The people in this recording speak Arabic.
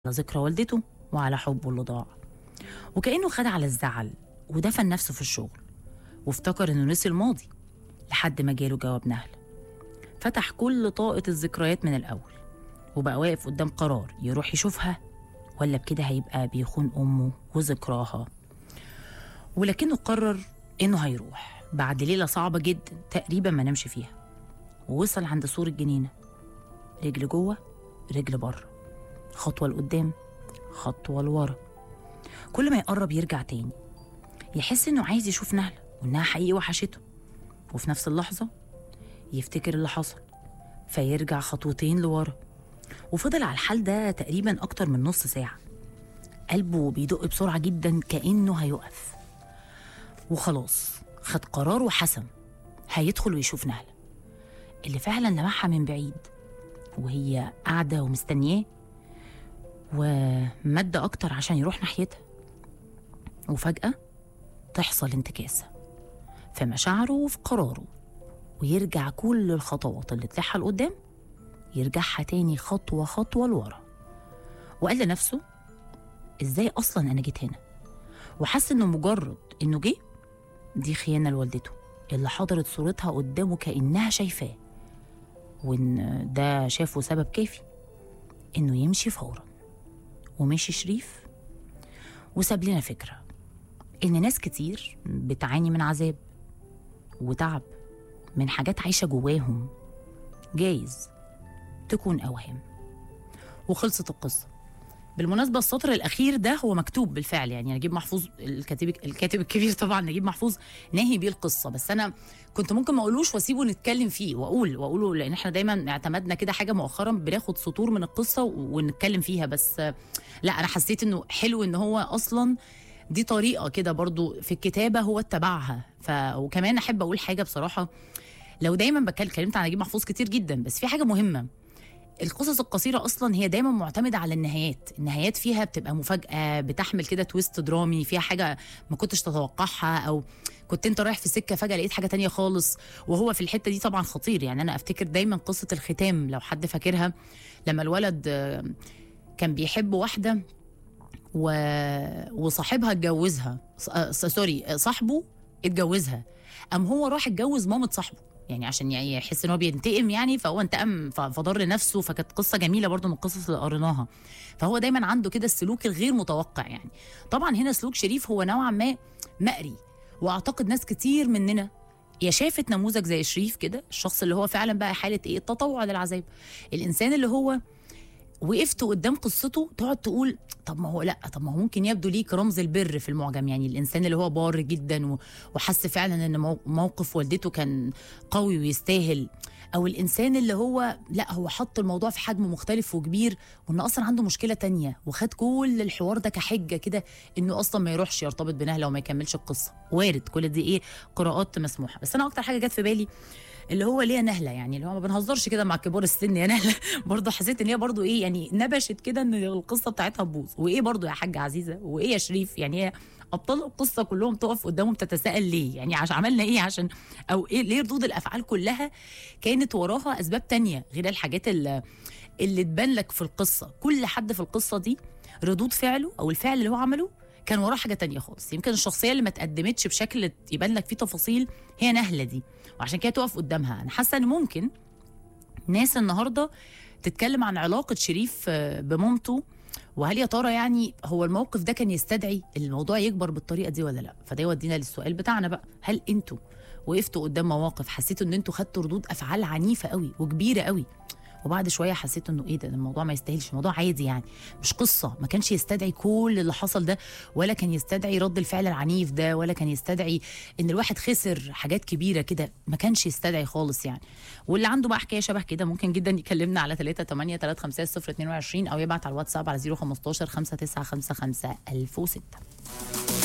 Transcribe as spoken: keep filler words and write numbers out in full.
على ذكرى والدته وعلى حبه اللي ضاع، وكأنه خد على الزعل ودفن نفسه في الشغل وافتكر انه نسي الماضي لحد ما جاله جواب نهل فتح كل طاقة الذكريات من الأول، وبقى واقف قدام قرار يروح يشوفها ولا بكده هيبقى بيخون أمه وذكراها. ولكنه قرر إنه هيروح بعد ليلة صعبة جدا تقريبا ما نمشي فيها، ووصل عند سور الجنينة، رجل جوه رجل بره، خطوة لقدام خطوة لورا، كل ما يقرب يرجع تاني، يحس إنه عايز يشوف نهلة وإنها حقيقي وحشته، وفي نفس اللحظة يفتكر اللي حصل فيرجع خطوتين لورا. وفضل على الحال ده تقريبا أكتر من نص ساعة، قلبه بيدق بسرعة جدا كأنه هيقف، وخلاص خد قرار وحسم هيدخل ويشوف نهلة اللي فعلا لمحها من بعيد وهي قاعدة ومستنياه، ومد أكتر عشان يروح ناحيتها، وفجأة تحصل انتكاسة في مشاعره وفي قراره، ويرجع كل الخطوات اللي طلعها لقدام يرجعها تاني خطوة خطوة لورا. وقال لنفسه ازاي أصلا أنا جيت هنا، وحس إنه مجرد إنه جه دي خيانة لوالدته اللي حضرت صورتها قدامه كأنها شايفاه، وإن ده شافه سبب كافي إنه يمشي فورا. ومشي شريف وساب لنا فكرة إن ناس كتير بتعاني من عذاب وتعب من حاجات عايشة جواهم جايز تكون أوهام. وخلصت القصة. بالمناسبة السطر الأخير ده هو مكتوب بالفعل، يعني نجيب محفوظ الكاتب الكاتب الكبير طبعا نجيب محفوظ ناهي بيه القصة، بس أنا كنت ممكن ما أقولوش وأسيبه نتكلم فيه وأقول وأقوله، لأن إحنا دايما اعتمدنا كده حاجة مؤخرا بناخد سطور من القصة ونتكلم فيها، بس لا أنا حسيت إنه حلو إن هو أصلا دي طريقة كده برضو في الكتابة هو اتبعها. ف وكمان أحب أقول حاجة بصراحة، لو دايما بتكلم كلمت عن نجيب محفوظ كتير جدا، بس في حاجة مهمة، القصص القصيرة أصلا هي دايما معتمدة على النهايات، النهايات فيها بتبقى مفاجأة، بتحمل كده تويست درامي، فيها حاجة ما كنتش تتوقعها، أو كنت انت رايح في سكة فجأة لقيت حاجة تانية خالص، وهو في الحتة دي طبعا خطير. يعني أنا أفتكر دايما قصة الختام لو حد فاكرها، لما الولد كان بيحب واحدة و... وصاحبها اتجوزها، سوري صاحبه اتجوزها، أم هو راح اتجوز مامة صاحبه، يعني عشان يعني يحس ان هو بينتقم، يعني فهو انتقم فضر نفسه، فكانت قصه جميله برضو من القصص اللي قريناها. فهو دايما عنده كده السلوك الغير متوقع. يعني طبعا هنا سلوك شريف هو نوعا ما مأري، واعتقد ناس كتير مننا يا شافت نموذج زي شريف كده، الشخص اللي هو فعلا بقى حاله ايه التطوع للعذاب، الانسان اللي هو وقفت قدام قصته تقعد تقول طب ما هو لا طب ما هو ممكن يبدو ليك رمز البر في المعجم، يعني الانسان اللي هو بار جدا وحس فعلا ان موقف والدته كان قوي ويستاهل، او الانسان اللي هو لا هو حط الموضوع في حجم مختلف وكبير، وان اصلا عنده مشكله تانية، وخد كل الحوار ده كحجه كده انه اصلا ما يروحش يرتبط بنهله وما يكملش القصه. وارد كل دي ايه قراءات مسموحه، بس انا اكتر حاجه جت في بالي اللي هو ليه نهله، يعني اللي هو ما بنهزرش كده مع كبار السن يا نهله برضه حسيت ان هي برضه ايه يعني نبشت كده ان القصه بتاعتها تبوظ، وايه برضه يا حاجه عزيزه وايه يا شريف، يعني هي ابطال القصه كلهم تقف قدامهم تتساءل ليه، يعني عشان عملنا ايه عشان او ايه ليه ردود الافعال كلها كانت وراها اسباب تانية غير الحاجات اللي اللي تبان لك في القصه. كل حد في القصه دي ردود فعله او الفعل اللي هو عمله كان وراه حاجه تانية خالص. يمكن الشخصيه اللي ما تقدمتش بشكل يبان لك فيه تفاصيل هي نهله دي، وعشان كده تقف قدامها. انا حاسه ان ممكن ناس النهارده تتكلم عن علاقه شريف بمامته، وهل يا ترى يعني هو الموقف ده كان يستدعي الموضوع يكبر بالطريقه دي ولا لا؟ فده يودينا للسؤال بتاعنا بقى، هل انتوا وقفتوا قدام مواقف حسيتوا ان انتوا خدتوا ردود افعال عنيفه قوي وكبيره قوي، وبعد شويه حسيتوا انه ايه ده الموضوع ما يستاهلش، الموضوع عادي، يعني مش قصه، ما كانش يستدعي كل اللي حصل ده، ولا كان يستدعي رد الفعل العنيف ده، ولا كان يستدعي ان الواحد خسر حاجات كبيره كده، ما كانش يستدعي خالص يعني. واللي عنده بقى حكايه شبه كده ممكن جدا يكلمنا على ثلاثة ثمانية ثلاثة خمسة صفر اتنين وعشرين او يبعت على الواتساب على صفر خمستاشر خمسة تسعة خمسة خمسة ألف وستة.